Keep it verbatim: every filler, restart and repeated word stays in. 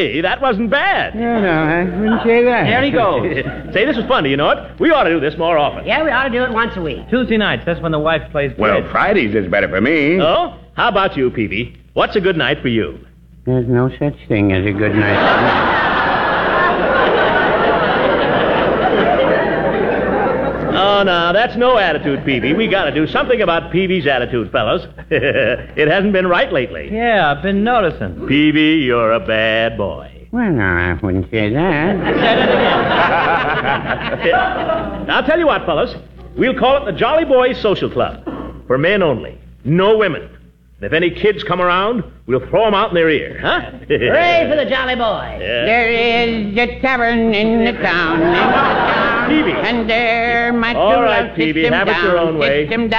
Gee, that wasn't bad. No, no, I wouldn't say that. There he goes. Say, this was fun, do you know it? We ought to do this more often. Yeah, we ought to do it once a week. Tuesday nights, that's when the wife plays Well, bridge. Fridays is better for me. Oh? How about you, Peavy? What's a good night for you? There's no such thing as a good night. Oh, no, that's no attitude, Peavy. We got to do something about Peavy's attitude, fellas. It hasn't been right lately. Yeah, I've been noticing. Peavy, you're a bad boy. Well, no, I wouldn't say that. I'll tell you what, fellas. We'll call it the Jolly Boys Social Club. For men only. No women. And if any kids come around, we'll throw them out in their ear, huh? Hooray for the Jolly Boys. Yeah. There is a tavern in the town, in the town, Peavy. and there my All true right, love Peavy, sits him have it down, your own way. sits him